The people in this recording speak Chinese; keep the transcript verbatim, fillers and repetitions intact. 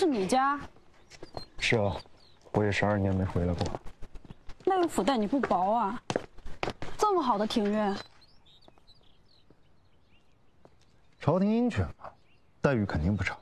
是你家？ 是啊，我也十二年没回来过。 那个福袋你不薄啊？这么好的庭院， 朝廷鹰犬嘛，待遇肯定不差。